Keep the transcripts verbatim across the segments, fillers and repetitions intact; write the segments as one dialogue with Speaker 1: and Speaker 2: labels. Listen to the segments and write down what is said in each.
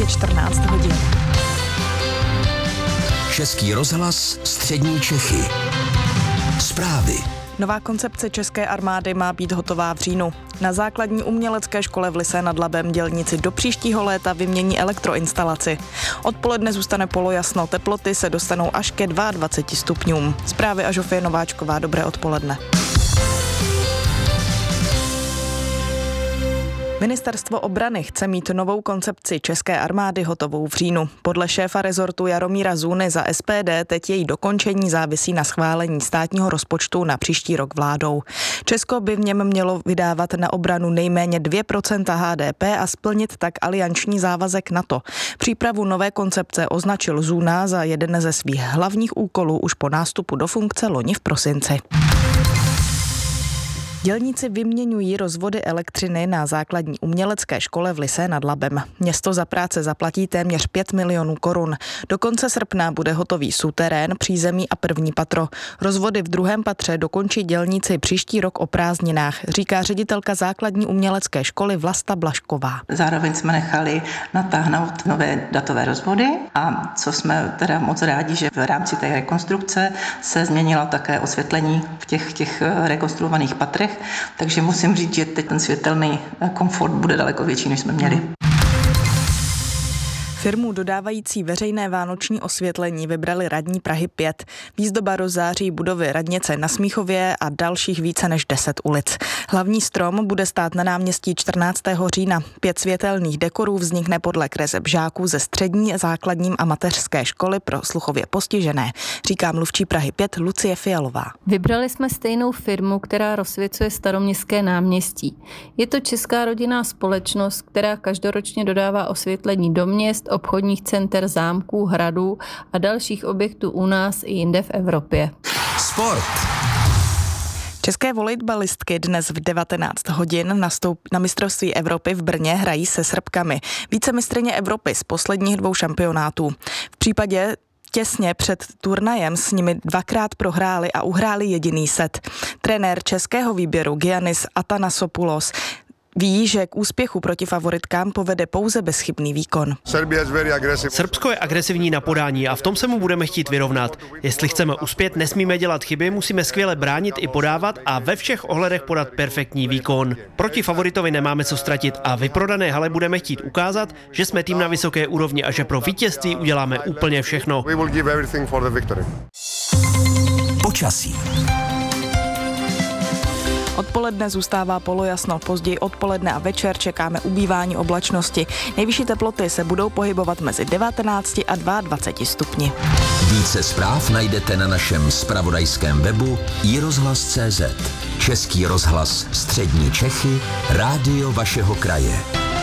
Speaker 1: je čtrnáct hodin.
Speaker 2: Český rozhlas Střední Čechy. Zprávy.
Speaker 1: Nová koncepce české armády má být hotová v říjnu. Na základní umělecké škole v Lysé nad Labem dělníci do příštího léta vymění elektroinstalaci. Odpoledne zůstane polojasno, teploty se dostanou až ke dvaceti dvěma stupňům. Zprávy a Žofie Nováčková, dobré odpoledne. Ministerstvo obrany chce mít novou koncepci české armády hotovou v říjnu. Podle šéfa rezortu Jaromíra Zůny za S P D teď její dokončení závisí na schválení státního rozpočtu na příští rok vládou. Česko by v něm mělo vydávat na obranu nejméně dvě procenta H D P a splnit tak alianční závazek NATO. Přípravu nové koncepce označil Zůna za jeden ze svých hlavních úkolů už po nástupu do funkce loni v prosinci. Dělníci vyměňují rozvody elektřiny na základní umělecké škole v Lysé nad Labem. Město za práce zaplatí téměř pět milionů korun. Do konce srpna bude hotový suterén, přízemí a první patro. Rozvody v druhém patře dokončí dělníci příští rok o prázdninách, říká ředitelka základní umělecké školy Vlasta Blažková.
Speaker 3: Zároveň jsme nechali natáhnout nové datové rozvody a co jsme teda moc rádi, že v rámci té rekonstrukce se změnilo také osvětlení v těch, těch rekonstruovaných patrech. Takže musím říct, že teď ten světelný komfort bude daleko větší, než jsme měli.
Speaker 1: Firmu dodávající veřejné vánoční osvětlení vybrali radní Prahy pět. Výzdoba rozzáří budovy radnice na Smíchově a dalších více než deset ulic. Hlavní strom bude stát na náměstí čtrnáctého října. Pět světelných dekorů vznikne podle kreseb žáků ze střední, základním a mateřské školy pro sluchově postižené, říká mluvčí Prahy pět Lucie Fialová.
Speaker 4: Vybrali jsme stejnou firmu, která rozsvěcuje Staroměstské náměstí. Je to česká rodinná společnost, která každoročně dodává osvětlení do měst, obchodních center, zámků, hradů a dalších objektů u nás i jinde v Evropě.
Speaker 2: Sport.
Speaker 1: České volejbalistky dnes v devatenáct hodin nastoup na mistrovství Evropy v Brně hrají se Srbkami. Vícemistryně Evropy z posledních dvou šampionátů. V případě těsně před turnajem s nimi dvakrát prohráli a uhráli jediný set. Trenér českého výběru Giannis Atanasopoulos ví, že k úspěchu proti favoritkám povede pouze bezchybný výkon.
Speaker 5: Srbsko je agresivní na podání a v tom se mu budeme chtít vyrovnat. Jestli chceme uspět, nesmíme dělat chyby, musíme skvěle bránit i podávat a ve všech ohledech podat perfektní výkon. Proti favoritovi nemáme co ztratit a vyprodané hale budeme chtít ukázat, že jsme tým na vysoké úrovni a že pro vítězství uděláme úplně všechno.
Speaker 2: Počasí.
Speaker 1: Odpoledne zůstává polojasno, později odpoledne a večer čekáme ubývání oblačnosti. Nejvyšší teploty se budou pohybovat mezi devatenácti a dvaceti dvěma stupni.
Speaker 2: Více zpráv najdete na našem zpravodajském webu i rozhlas tečka cé zet. Český rozhlas Střední Čechy, rádio vašeho kraje.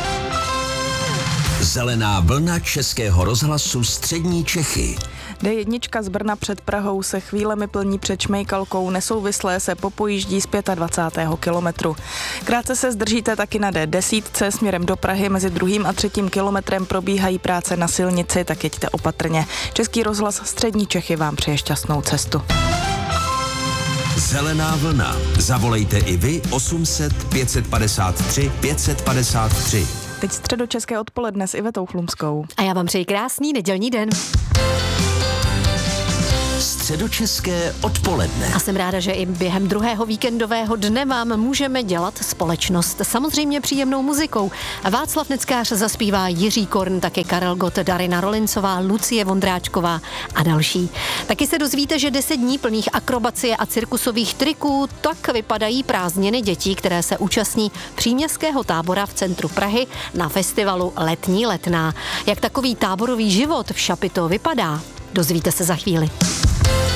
Speaker 2: Zelená vlna Českého rozhlasu Střední Čechy.
Speaker 1: D jedna z Brna před Prahou se chvílemi plní před Šmejkalkou, nesouvislé se popojíždí z dvacátého pátého kilometru. Krátce se zdržíte taky na D deset směrem do Prahy, mezi druhým a třetím kilometrem probíhají práce na silnici, tak jeďte opatrně. Český rozhlas Střední Čechy vám přeje šťastnou cestu.
Speaker 2: Zelená vlna. Zavolejte i vy osm set pět set padesát tři pět set padesát tři.
Speaker 1: Teď středočeské odpoledne s Ivetou Chlumskou.
Speaker 6: A já vám přeji krásný nedělní den.
Speaker 2: Středočeské odpoledne.
Speaker 6: A jsem ráda, že i během druhého víkendového dne vám můžeme dělat společnost. Samozřejmě příjemnou muzikou. Václav Neckář zaspívá, Jiří Korn, taky Karel Gott, Darina Rolincová, Lucie Vondráčková a další. Taky se dozvíte, že deset dní plných akrobacie a cirkusových triků, tak vypadají prázdniny dětí, které se účastní příměstského tábora v centru Prahy na festivalu Letní letná. Jak takový táborový život v Šapito vypadá, dozvíte se za chvíli.